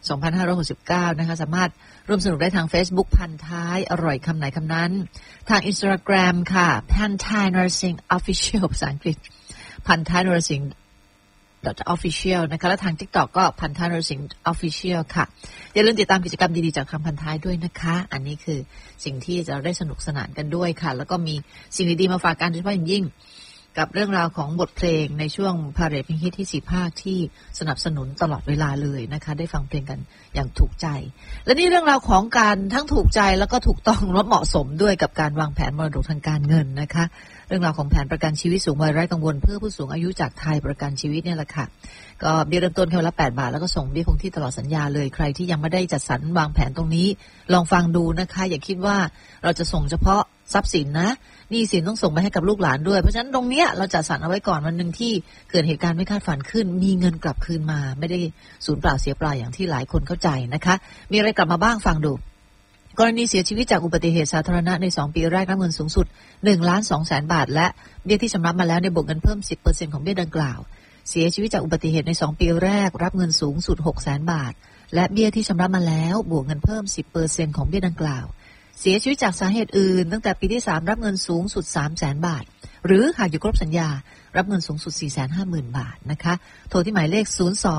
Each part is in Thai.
2569นะคะสามารถร่วมสนุกได้ทาง Facebook พันท้ายอร่อยคำไหนคำนั้นทาง Instagram ค่ะพันท้ายนรสิงห์ Official ภาษาอังกฤษพันท้ายนรสิงห์ .official นะคะและทาง TikTok ก็พันท้ายนรสิงห์ Official ค่ะอย่าลืมติดตามกิจกรรมดีๆจากทางพันท้ายด้วยนะคะอันนี้คือสิ่งที่จะได้สนุกสนานกันด้วยค่ะแล้วก็มีสิ่งดีๆมาฝากกันโดยเฉพาะอย่างยิ่งกับเรื่องราวของบทเพลงในช่วงพาเหรดเพลงฮิตที่4ภาคที่สนับสนุนตลอดเวลาเลยนะคะได้ฟังเพลงกันอย่างถูกใจและนี่เรื่องราวของการทั้งถูกใจแล้วก็ถูกต้องและเหมาะสมด้วยกับการวางแผนมรดกทางการเงินนะคะเรื่องราวของแผนประกันชีวิตสูงวัยไร้กังวลเพื่อผู้สูงอายุจากไทยประกันชีวิตเนี่ยแหละค่ะก็เบี้ยเริ่มต้นแค่ละ8 บาทแล้วก็ส่งเบี้ยคงที่ตลอดสัญญาเลยใครที่ยังไม่ได้จัดสรรวางแผนตรงนี้ลองฟังดูนะคะอย่าคิดว่าเราจะส่งเฉพาะทรัพย์สินนะหนี้สินต้องส่งไปให้กับลูกหลานด้วยเพราะฉะนั้นตรงเนี้ยเราจัดสรรเอาไว้ก่อนวันนึงที่เกิดเหตุการณ์ไม่คาดฝันขึ้นมีเงินกลับคืนมาไม่ได้สูญเปล่าเสียเปล่าอย่างที่หลายคนเข้าใจนะคะมีอะไรกลับมาบ้างฟังดูกรณีเสียชีวิตจากอุบัติเหตุสาธารณะใน2ปีแรกรับเงินสูงสุด 1,200,000 บาทและเบี้ยที่ชำระมาแล้วในบวกเงินเพิ่ม 10% ของเบี้ยดังกล่าวเสียชีวิตจากอุบัติเหตุใน2ปีแรกรับเงินสูงสุด 600,000 บาทและเบี้ยที่ชำระมาแล้วบวกเงินเพิ่ม 10% ของเบี้ยดังกล่าวเสียชีวิตจากสาเหตุอื่นตั้งแต่ปีที่3รับเงินสูงสุด 300,000 บาทหรือหากอยู่ครบสัญญารับเงินสูงสุด 450,000 บาทนะคะโทรที่หมายเลข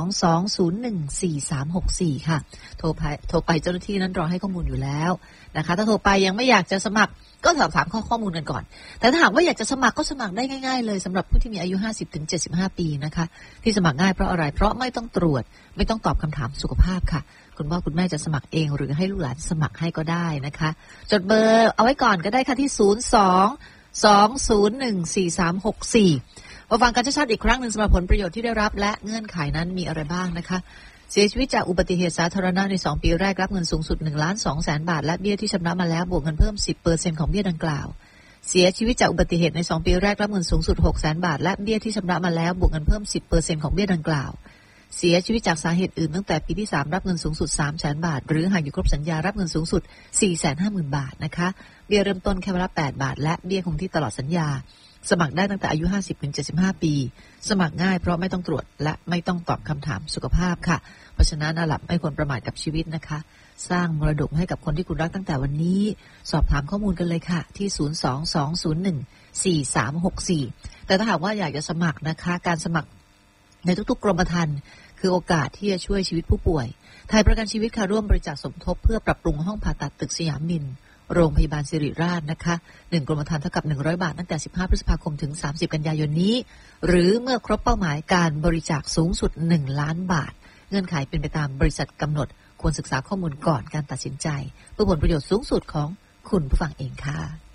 02-201-4364 ค่ะโทรไปเจ้าหน้าที่นั้นรอให้ข้อมูลอยู่แล้วนะคะถ้าโทรไปยังไม่อยากจะสมัครก็สอบถามข้อมูลกันก่อนแต่ถ้าหากว่าอยากจะสมัครก็สมัครได้ง่ายๆเลยสำหรับผู้ที่มีอายุ 50-75 ปีนะคะที่สมัครง่ายเพราะอะไรเพราะไม่ต้องตรวจไม่ต้องตอบคำถามสุขภาพค่ะคุณพ่อคุณแม่จะสมัครเองหรือให้ลูกหลานสมัครให้ก็ได้นะคะจดเบอร์เอาไว้ก่อนก็ได้ค่ะที่ 02-201-4364 มาฟังกันชัดๆอีกครั้งหนึ่งสำหรับผลประโยชน์ที่ได้รับและเงื่อนไขนั้นมีอะไรบ้างนะคะเสียชีวิตจากอุบัติเหตุสาธารณะใน2ปีแรกรับเงินสูงสุด 1,200,000 บาทและเบี้ยที่ชำระมาแล้วบวกเงินเพิ่ม 10% ของเบี้ยดังกล่าวเสียชีวิตจากอุบัติเหตุใน2ปีแรกรับเงินสูงสุด 600,000 บาทและเบี้ยที่ชำระมาแล้วบวกเงินเพิ่ม 10% ของเบี้ยดังกล่าวเสียชีวิตจากสาเหตุอื่นตั้งแต่ปีที่3รับเงินสูงสุด 300,000 บาทหรือหากอยู่ครบสัญญารับเงินสูงสุด 450,000 บาทนะคะเบี้ยเริ่มต้นแค่วันละ8 บาทและเบี้ยคงที่ตลอดสัญญาสมัครได้ตั้งแต่อายุ 50-75 ปีสมัครง่ายเพราะไม่ต้องตรวจและไม่ต้องตอบคำถามสุขภาพค่ะเพราะฉะนั้นหลับไม่ควรประมาทกับชีวิตนะคะสร้างมรดกให้กับคนที่คุณรักตั้งแต่วันนี้สอบถามข้อมูลกันเลยค่ะที่ 02-201-4364 แต่ถ้าหากว่าอยากจะสมัครนะคะการสมัครในทุกๆกรมธรรม์คือโอกาสที่จะช่วยชีวิตผู้ป่วยไทยประกันชีวิตค่ะร่วมบริจาคสมทบเพื่อปรับปรุงห้องผ่าตัดตึกสยามมินโรงพยาบาลสิริราชนะคะ1กรมธรรม์เท่ากับ100 บาทตั้งแต่15 พฤษภาคมถึง30 กันยายนนี้หรือเมื่อครบเป้าหมายการบริจาคสูงสุด1 ล้านบาทเงื่อนไขเป็นไปตามบริษัทกำหนดควรศึกษาข้อมูลก่อนการตัดสินใจเพื่อผลประโยชน์สูงสุดของคุณผู้ฟังเองค่ะ